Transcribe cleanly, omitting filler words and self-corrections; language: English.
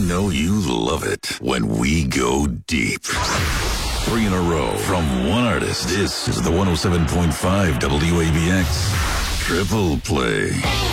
know you love it when we go deep. 3 in a row from one artist. This is the 107.5 WABX Triple Play.